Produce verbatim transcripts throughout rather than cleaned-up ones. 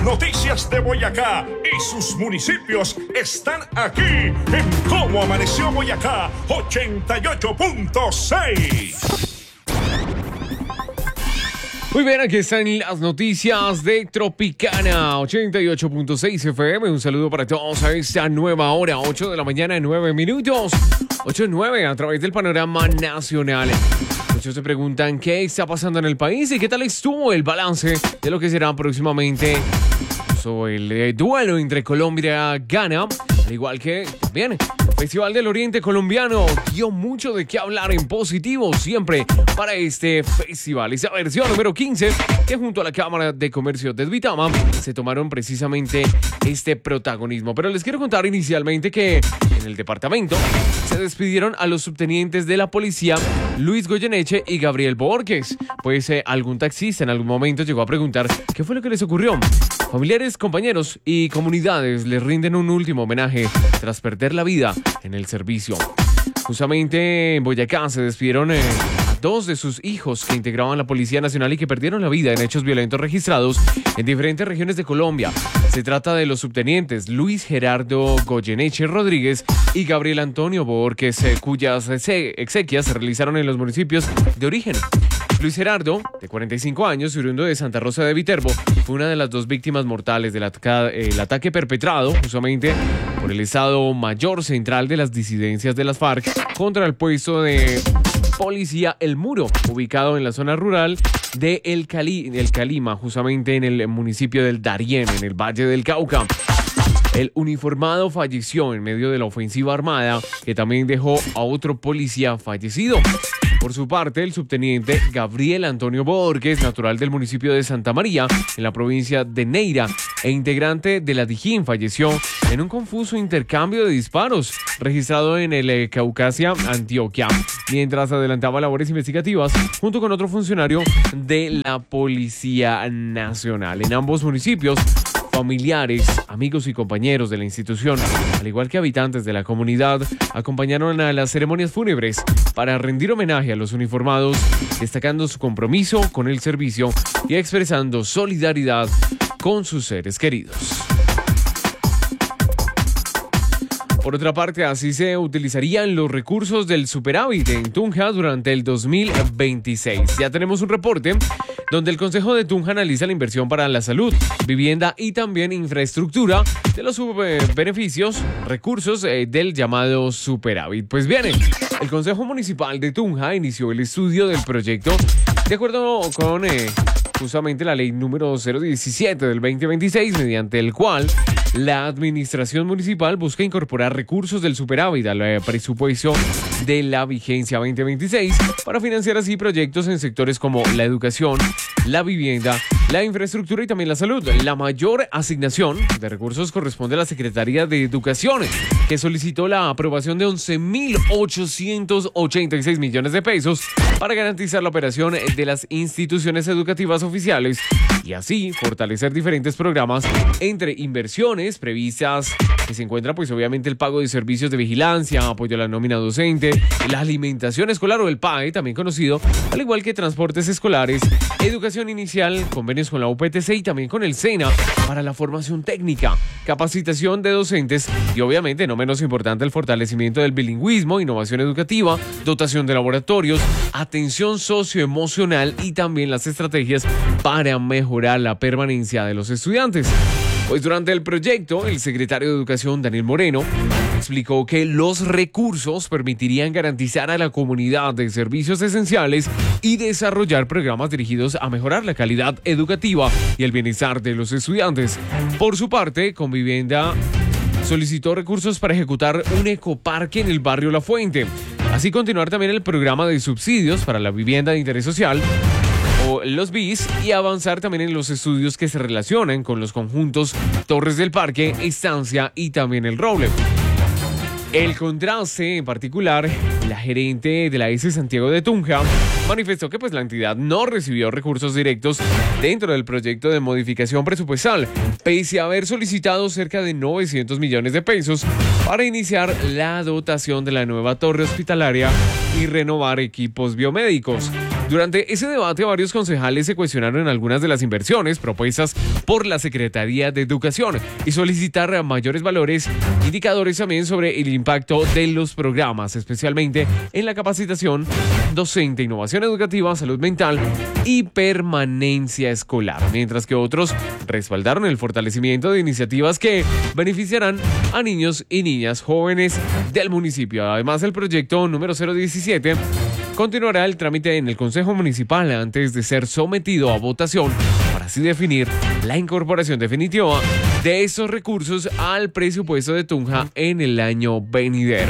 noticias de Boyacá y sus municipios están aquí en Cómo Amaneció Boyacá ochenta y ocho punto seis. Muy bien, aquí están las noticias de Tropicana ochenta y ocho punto seis F M. Un saludo para todos a esta nueva hora, ocho de la mañana, nueve minutos. ocho nueve a través del panorama nacional. Muchos se preguntan qué está pasando en el país y qué tal estuvo el balance de lo que será próximamente el eh, duelo entre Colombia y Ghana, al igual que también el Festival del Oriente Colombiano dio mucho de qué hablar en positivo siempre para este festival. Esa versión número quince que junto a la Cámara de Comercio de Duitama se tomaron precisamente este protagonismo. Pero les quiero contar inicialmente que en el departamento se despidieron a los subtenientes de la policía Luis Goyeneche y Gabriel Borges, pues eh, algún taxista en algún momento llegó a preguntar qué fue lo que les ocurrió. Familiares, compañeros y comunidades les rinden un último homenaje tras perder la vida en el servicio. Justamente en Boyacá se despidieron eh, a dos de sus hijos que integraban la Policía Nacional y que perdieron la vida en hechos violentos registrados en diferentes regiones de Colombia. Se trata de los subtenientes Luis Gerardo Goyeneche Rodríguez y Gabriel Antonio Borges, eh, cuyas eh, exequias se realizaron en los municipios de origen. Luis Gerardo, de cuarenta y cinco años, oriundo de Santa Rosa de Viterbo, fue una de las dos víctimas mortales del ataca, el ataque perpetrado justamente por el Estado Mayor Central de las disidencias de las FARC contra el puesto de policía El Muro, ubicado en la zona rural de El, Cali, el Calima, justamente en el municipio del Darién, en el Valle del Cauca. El uniformado falleció en medio de la ofensiva armada que también dejó a otro policía fallecido. Por su parte, el subteniente Gabriel Antonio Borges, natural del municipio de Santa María, en la provincia de Neira, e integrante de la Dijín, falleció en un confuso intercambio de disparos registrado en el eh, Caucasia, Antioquia, mientras adelantaba labores investigativas junto con otro funcionario de la Policía Nacional. En ambos municipios, familiares, amigos y compañeros de la institución, al igual que habitantes de la comunidad, acompañaron a las ceremonias fúnebres para rendir homenaje a los uniformados, destacando su compromiso con el servicio y expresando solidaridad con sus seres queridos. Por otra parte, así se utilizarían los recursos del superávit en Tunja durante el dos mil veintiséis. Ya tenemos un reporte donde el Consejo de Tunja analiza la inversión para la salud, vivienda y también infraestructura de los eh, beneficios, recursos eh, del llamado superávit. Pues bien, el Consejo Municipal de Tunja inició el estudio del proyecto de acuerdo con eh, justamente la ley número cero diecisiete del veinte veintiséis, mediante el cual la administración municipal busca incorporar recursos del superávit al presupuesto de la vigencia veinte veintiséis para financiar así proyectos en sectores como la educación, la vivienda, la infraestructura y también la salud. La mayor asignación de recursos corresponde a la Secretaría de Educación, que solicitó la aprobación de once mil ochocientos ochenta y seis millones de pesos para garantizar la operación de las instituciones educativas oficiales y así fortalecer diferentes programas entre inversiones previstas que se encuentra pues obviamente el pago de servicios de vigilancia, apoyo a la nómina docente, la alimentación escolar o el P A E, también conocido, al igual que transportes escolares, educación inicial, convenios con la U P T C y también con el SENA para la formación técnica, capacitación de docentes y obviamente no menos importante el fortalecimiento del bilingüismo, innovación educativa, dotación de laboratorios, atención socioemocional y también las estrategias para mejorar la permanencia de los estudiantes. Pues durante el proyecto, el secretario de Educación, Daniel Moreno, explicó que los recursos permitirían garantizar a la comunidad de servicios esenciales y desarrollar programas dirigidos a mejorar la calidad educativa y el bienestar de los estudiantes. Por su parte, Convivienda solicitó recursos para ejecutar un ecoparque en el barrio La Fuente. Así continuar también el programa de subsidios para la vivienda de interés social, o los B I S, y avanzar también en los estudios que se relacionan con los conjuntos Torres del Parque, Estancia y también El Roble. El contraste, en particular, la gerente de la S Santiago de Tunja manifestó que pues la entidad no recibió recursos directos dentro del proyecto de modificación presupuestal, pese a haber solicitado cerca de novecientos millones de pesos para iniciar la dotación de la nueva torre hospitalaria y renovar equipos biomédicos. Durante ese debate, varios concejales se cuestionaron algunas de las inversiones propuestas por la Secretaría de Educación y solicitar mayores valores, indicadores también sobre el impacto de los programas, especialmente en la capacitación docente, innovación educativa, salud mental y permanencia escolar, mientras que otros respaldaron el fortalecimiento de iniciativas que beneficiarán a niños y niñas jóvenes del municipio. Además, el proyecto número cero diecisiete continuará el trámite en el Consejo Municipal antes de ser sometido a votación para así definir la incorporación definitiva de esos recursos al presupuesto de Tunja en el año venidero.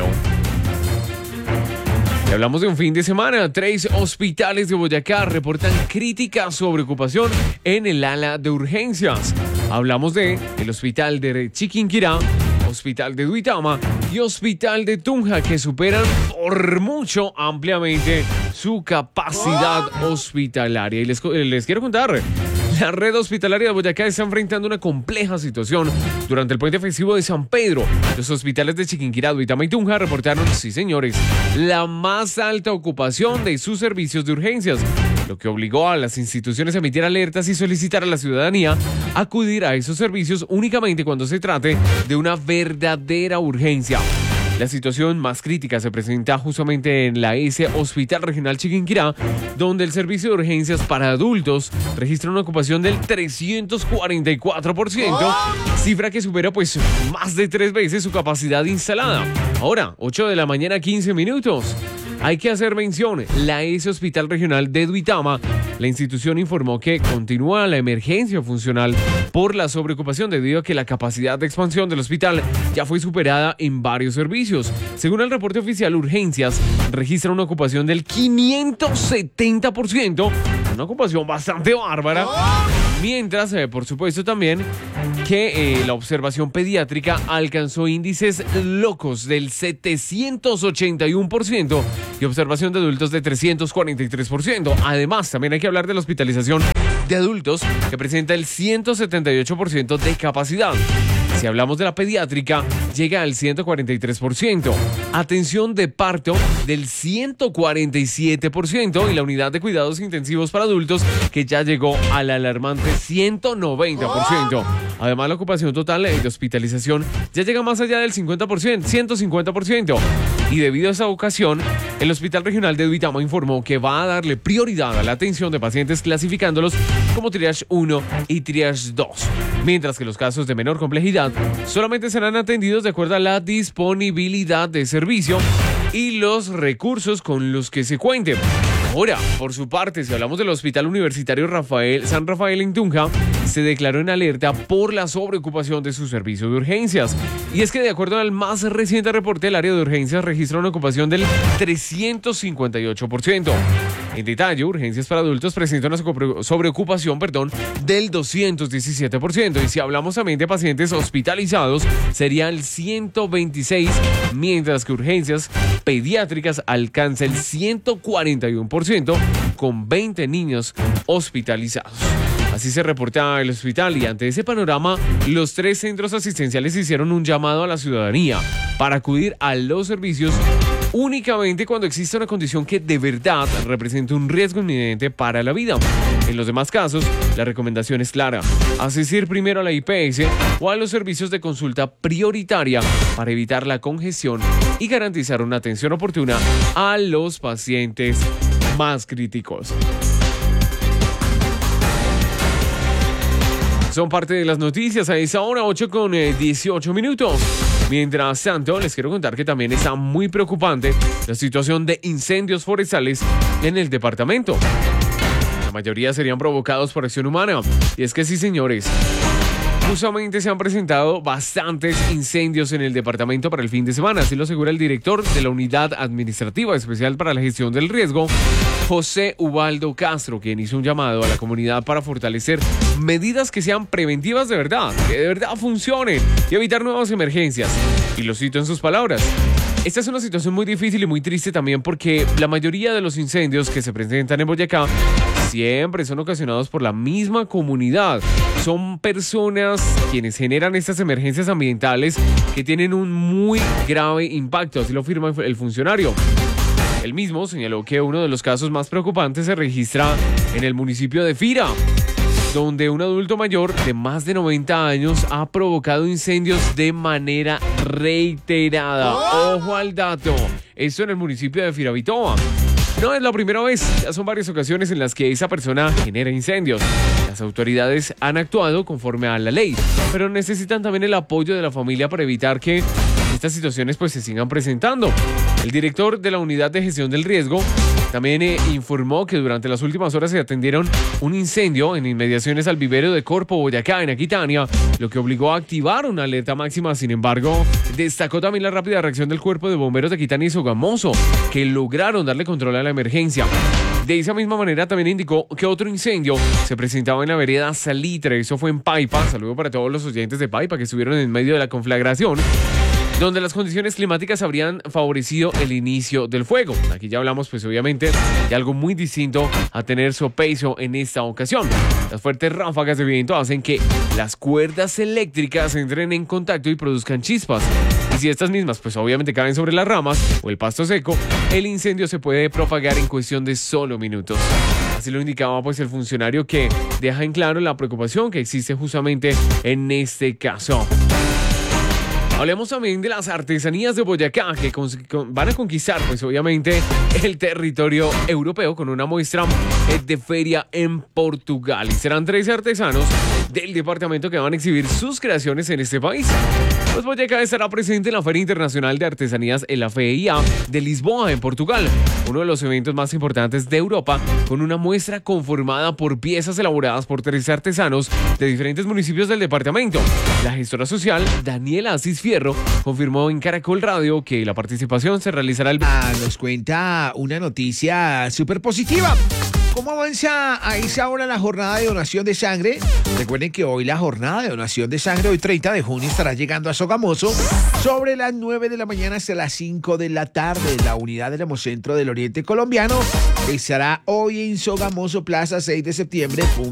Y hablamos de un fin de semana. Tres hospitales de Boyacá reportan críticas sobre ocupación en el ala de urgencias. Hablamos de el hospital de Chiquinquirá, hospital de Duitama y hospital de Tunja, que superan por mucho ampliamente su capacidad hospitalaria. Y les, les quiero contar, la red hospitalaria de Boyacá está enfrentando una compleja situación durante el puente festivo de San Pedro. Los hospitales de Chiquinquirá, Duitama y Tunja reportaron, sí señores, la más alta ocupación de sus servicios de urgencias, lo que obligó a las instituciones a emitir alertas y solicitar a la ciudadanía acudir a esos servicios únicamente cuando se trate de una verdadera urgencia. La situación más crítica se presenta justamente en la S Hospital Regional Chiquinquirá, donde el servicio de urgencias para adultos registra una ocupación del trescientos cuarenta y cuatro por ciento, cifra que supera pues más de tres veces su capacidad instalada. Ahora, ocho de la mañana, quince minutos. Hay que hacer mención, la S Hospital Regional de Duitama, la institución informó que continúa la emergencia funcional por la sobreocupación debido a que la capacidad de expansión del hospital ya fue superada en varios servicios. Según el reporte oficial, Urgencias registra una ocupación del quinientos setenta por ciento, una ocupación bastante bárbara, mientras, eh, por supuesto, también que eh, la observación pediátrica alcanzó índices locos del setecientos ochenta y uno por ciento y observación de adultos de trescientos cuarenta y tres por ciento. Además, también hay que hablar de la hospitalización de adultos, que presenta el ciento setenta y ocho por ciento de capacidad. Si hablamos de la pediátrica, llega al ciento cuarenta y tres por ciento. Atención de parto del ciento cuarenta y siete por ciento y la unidad de cuidados intensivos para adultos, que ya llegó al alarmante ciento noventa por ciento. Además, la ocupación total de hospitalización ya llega más allá del cincuenta por ciento, ciento cincuenta por ciento. Y debido a esa ocasión, el Hospital Regional de Duitama informó que va a darle prioridad a la atención de pacientes clasificándolos como Triage uno y Triage dos, mientras que los casos de menor complejidad solamente serán atendidos de acuerdo a la disponibilidad de servicio y los recursos con los que se cuente. Ahora, por su parte, si hablamos del Hospital Universitario Rafael, San Rafael en Tunja, se declaró en alerta por la sobreocupación de su servicio de urgencias. Y es que, de acuerdo al más reciente reporte, el área de urgencias registra una ocupación del trescientos cincuenta y ocho por ciento. En detalle, urgencias para adultos presenta una sobreocupación, perdón, del doscientos diecisiete por ciento. Y si hablamos también de pacientes hospitalizados, sería el ciento veintiséis por ciento, mientras que urgencias pediátricas alcanza el ciento cuarenta y uno por ciento, con veinte niños hospitalizados. Así se reporta el hospital, y ante ese panorama, los tres centros asistenciales hicieron un llamado a la ciudadanía para acudir a los servicios únicamente cuando exista una condición que de verdad represente un riesgo inminente para la vida. En los demás casos, la recomendación es clara: asistir primero a la I P S o a los servicios de consulta prioritaria para evitar la congestión y garantizar una atención oportuna a los pacientes más críticos. Son parte de las noticias a esa hora, ocho con dieciocho minutos. Mientras tanto, les quiero contar que también está muy preocupante la situación de incendios forestales en el departamento. La mayoría serían provocados por acción humana. Y es que sí, señores, justamente se han presentado bastantes incendios en el departamento para el fin de semana. Así lo asegura el director de la Unidad Administrativa Especial para la Gestión del Riesgo, José Ubaldo Castro, quien hizo un llamado a la comunidad para fortalecer medidas que sean preventivas de verdad, que de verdad funcionen y evitar nuevas emergencias. Y lo cito en sus palabras: esta es una situación muy difícil y muy triste también, porque la mayoría de los incendios que se presentan en Boyacá siempre son ocasionados por la misma comunidad. Son personas quienes generan estas emergencias ambientales que tienen un muy grave impacto, así lo afirma el funcionario. El mismo señaló que uno de los casos más preocupantes se registra en el municipio de Fira, donde un adulto mayor de más de noventa años ha provocado incendios de manera reiterada. Ojo al dato. Esto en el municipio de Firavitoa. No es la primera vez, ya son varias ocasiones en las que esa persona genera incendios. Las autoridades han actuado conforme a la ley, pero necesitan también el apoyo de la familia para evitar que estas situaciones pues se sigan presentando. El director de la Unidad de Gestión del Riesgo también eh, informó que durante las últimas horas se atendieron un incendio en inmediaciones al vivero de Corpo, Boyacá, en Aquitania, lo que obligó a activar una alerta máxima. Sin embargo, destacó también la rápida reacción del Cuerpo de Bomberos de Aquitania y Sogamoso, que lograron darle control a la emergencia. De esa misma manera también indicó que otro incendio se presentaba en la vereda Salitre, eso fue en Paipa. Saludo para todos los oyentes de Paipa que estuvieron en medio de la conflagración, donde las condiciones climáticas habrían favorecido el inicio del fuego. Aquí ya hablamos pues obviamente de algo muy distinto a tener sopeiso en esta ocasión. Las fuertes ráfagas de viento hacen que las cuerdas eléctricas entren en contacto y produzcan chispas. Y si estas mismas pues obviamente caen sobre las ramas o el pasto seco, el incendio se puede propagar en cuestión de solo minutos. Así lo indicaba pues el funcionario, que deja en claro la preocupación que existe justamente en este caso. Hablemos también de las artesanías de Boyacá, que con, con, van a conquistar, pues obviamente, el territorio europeo con una muestra de feria en Portugal. Y serán trece artesanos del departamento que van a exhibir sus creaciones en este país. Pues Boyacá estará presente en la Feria Internacional de Artesanías, en la F I A de Lisboa, en Portugal, uno de los eventos más importantes de Europa, con una muestra conformada por piezas elaboradas por trece artesanos de diferentes municipios del departamento. La gestora social, Daniela Asís Fierro, confirmó en Caracol Radio que la participación se realizará el... Ah, nos cuenta una noticia súper positiva. ¿Cómo avanza a esa hora la jornada de donación de sangre? Recuerden que hoy la jornada de donación de sangre, hoy treinta de junio, estará llegando a Sogamoso sobre las nueve de la mañana hasta las cinco de la tarde. La unidad del Hemocentro del Oriente Colombiano estará hoy en Sogamoso, Plaza seis de septiembre.